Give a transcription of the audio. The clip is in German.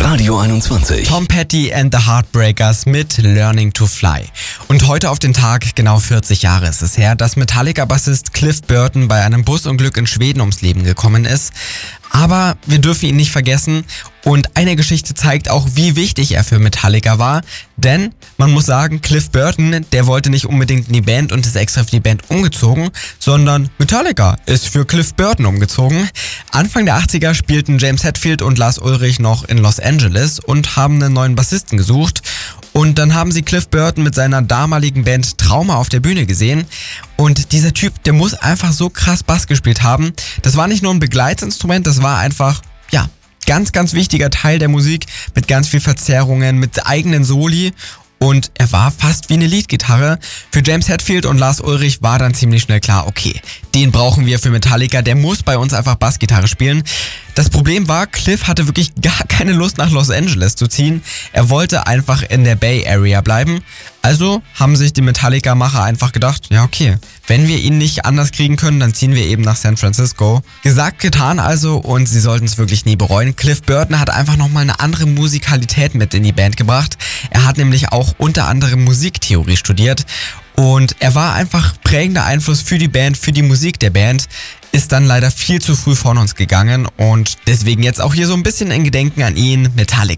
Radio 21. Tom Petty and the Heartbreakers mit Learning to Fly. Und heute auf den Tag, genau 40 Jahre ist es her, dass Metallica-Bassist Cliff Burton bei einem Busunglück in Schweden ums Leben gekommen ist. Aber wir dürfen ihn nicht vergessen und eine Geschichte zeigt auch, wie wichtig er für Metallica war. Denn man muss sagen, Cliff Burton, der wollte nicht unbedingt in die Band und ist extra für die Band umgezogen, sondern Metallica ist für Cliff Burton umgezogen. Anfang der 80er spielten James Hetfield und Lars Ulrich noch in Los Angeles und haben einen neuen Bassisten gesucht. Und dann haben sie Cliff Burton mit seiner damaligen Band Trauma auf der Bühne gesehen. Und dieser Typ, der muss einfach so krass Bass gespielt haben. Das war nicht nur ein Begleitinstrument, das war einfach, ja, ganz, ganz wichtiger Teil der Musik mit ganz viel Verzerrungen, mit eigenen Soli. Und er war fast wie eine Leadgitarre. Für James Hetfield und Lars Ulrich war dann ziemlich schnell klar, okay, den brauchen wir für Metallica, der muss bei uns einfach Bassgitarre spielen. Das Problem war, Cliff hatte wirklich gar keine Lust nach Los Angeles zu ziehen. Er wollte einfach in der Bay Area bleiben. Also haben sich die Metallica-Macher einfach gedacht, ja okay, wenn wir ihn nicht anders kriegen können, dann ziehen wir eben nach San Francisco. Gesagt, getan also und sie sollten es wirklich nie bereuen. Cliff Burton hat einfach nochmal eine andere Musikalität mit in die Band gebracht. Er hat nämlich auch unter anderem Musiktheorie studiert und er war einfach prägender Einfluss für die Band, für die Musik der Band. Ist dann leider viel zu früh von uns gegangen und deswegen jetzt auch hier so ein bisschen in Gedenken an ihn, Metallica.